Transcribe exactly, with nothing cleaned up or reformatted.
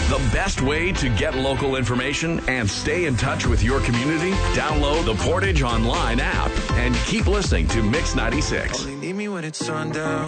The best way to get local information and stay in touch with your community? Download the Portage Online app and keep listening to Mix ninety-six. Only need me when it's sundown.